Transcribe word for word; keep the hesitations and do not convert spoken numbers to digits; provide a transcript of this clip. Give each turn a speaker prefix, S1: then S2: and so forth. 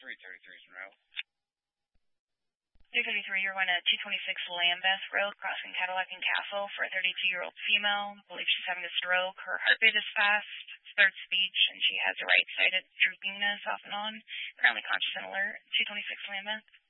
S1: three thirty-three is en route.
S2: three thirty-three, you're going to two twenty-six Lambeth Road, crossing Cadillac and Castle for a thirty-two-year-old female. I believe she's having a stroke. Her heartbeat is fast. It's third speech, and she has a right-sided droopiness off and on. Currently conscious and alert. two twenty-six Lambeth.